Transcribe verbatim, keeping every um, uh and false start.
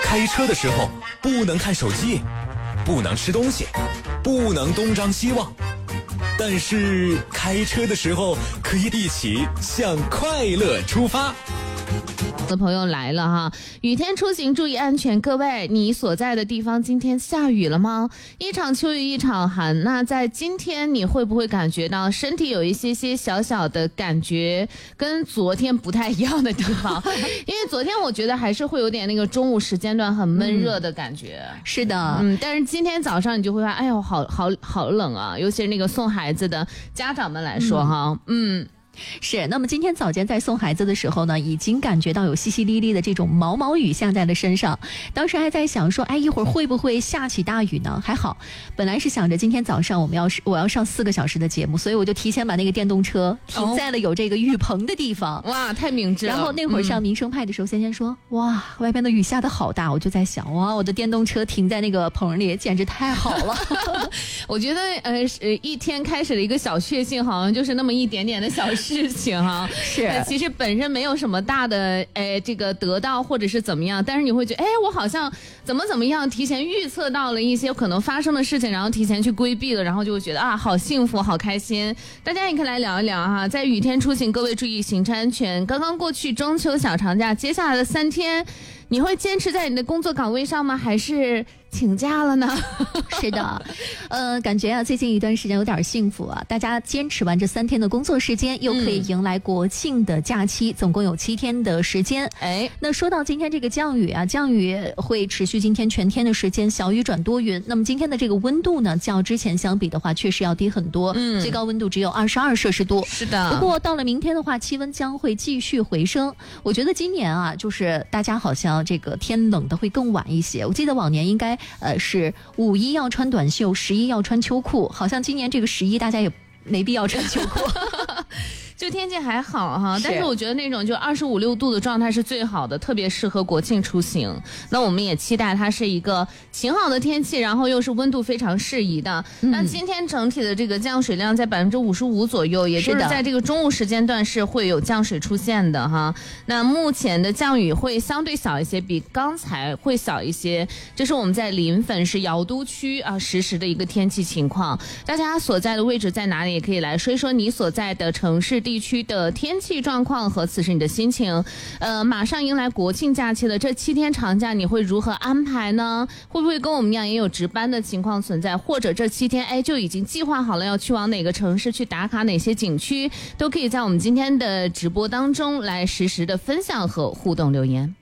开车的时候不能看手机，不能吃东西，不能东张西望，但是开车的时候可以一起向快乐出发。 的朋友来了哈，雨天出行注意安全。各位，你所在的地方今天下雨了吗？一场秋雨一场寒，那在今天你会不会感觉到身体有一些些小小的感觉跟昨天不太一样的地方？因为昨天我觉得还是会有点那个中午时间段很闷热的感觉、 嗯、是的嗯，但是今天早上你就会发现，哎呦好好好冷啊，尤其是那个送孩子的家长们来说哈，嗯。嗯是，那么今天早间在送孩子的时候呢，已经感觉到有淅淅沥沥的这种毛毛雨下在了身上。当时还在想说，哎，一会儿会不会下起大雨呢？还好，本来是想着今天早上我们要我要上四个小时的节目，所以我就提前把那个电动车停在了有这个雨棚的地方。 哦、哇，太明智了！ 然后那会儿上民生派的时候，先先说，哇，外边的雨下得好大，我就在想，哇，我的电动车停在那个棚里，简直太好了。 我觉得，呃，一天开始的一个小确幸，好像就是那么一点点的小事。事情哈是， 其实本身没有什么大的哎这个得到或者是怎么样，但是你会觉得哎我好像怎么怎么样提前预测到了一些可能发生的事情，然后提前去规避了，然后就会觉得啊好幸福好开心。大家也可以来聊一聊哈，在雨天出行，各位注意行车安全。刚刚过去中秋小长假，接下来的三天，你会坚持在你的工作岗位上吗？还是请假了呢？ 是的，呃，感觉啊，最近一段时间有点幸福啊，大家坚持完这三天的工作时间，又可以迎来国庆的假期，嗯、总共有七天的时间。哎，那说到今天这个降雨啊，降雨会持续今天全天的时间，小雨转多云。那么今天的这个温度呢，较之前相比的话，确实要低很多，嗯，最高温度只有二十二摄氏度。 是的。 不过到了明天的话，气温将会继续回升。我觉得今年啊，就是大家好像这个天冷的会更晚一些。我记得往年应该。呃，是五一要穿短袖，十一要穿秋裤，好像今年这个十一大家也没必要穿秋裤。 就天气还好哈，但是我觉得那种就二十五六度的状态是最好的，特别适合国庆出行。那我们也期待它是一个晴好的天气，然后又是温度非常适宜的。嗯、那今天整体的这个降水量在百分之五十五左右，也就是在这个中午时间段是会有降水出现的哈。那目前的降雨会相对小一些，比刚才会小一些。这是我们在临汾市瑶都区啊实时的一个天气情况。大家所在的位置在哪里，也可以来说一说你所在的城市地区的天气状况和此时你的心情。呃，马上迎来国庆假期了，这七天长假你会如何安排呢？会不会跟我们一样也有值班的情况存在？或者这七天哎就已经计划好了要去往哪个城市去打卡哪些景区？都可以在我们今天的直播当中来实时的分享和互动留言。